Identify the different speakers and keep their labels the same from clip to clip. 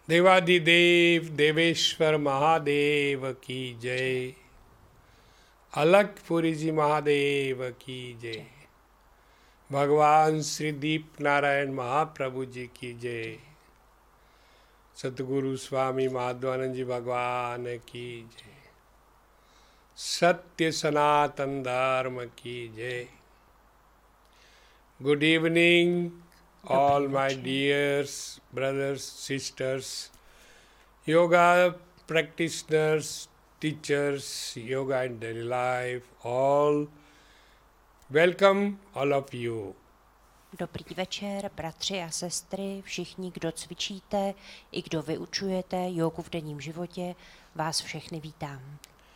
Speaker 1: देवादिदेव देवेश्वर महादेव की जय। अलखपुरी जी महादेव की जय। भगवान श्री दीप नारायण महाप्रभु जी की जय। सतगुरु स्वामी माधवानंद जी भगवान की जय। सत्य सनातन धर्म की जय। Good evening, all my dears, brothers, sisters, yoga practitioners, teachers, yoga in daily life, all. Welcome, all of you.
Speaker 2: Dobrý večer, bratři a sestry, všichni, kdo cvičíte, i kdo vyučujete jógu v denním životě, vás všechny vítám.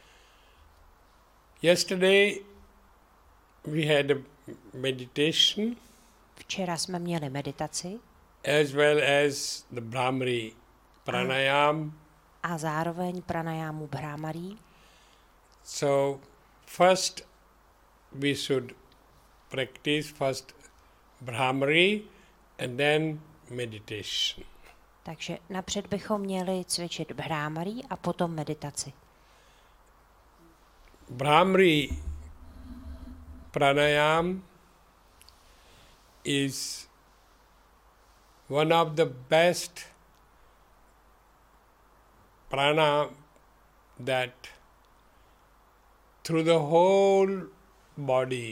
Speaker 1: Yesterday we had a meditation
Speaker 2: Včera jsme měli meditaci
Speaker 1: as well as the Brahmari pranayam.
Speaker 2: a zároveň pranajámu Bhrámarí.
Speaker 1: So first we should practice first Brahmari and then meditation.
Speaker 2: Takže napřed bychom měli cvičit Bhrámarí a potom meditaci.
Speaker 1: Brahmari pranayam is one of the best prana that through the whole body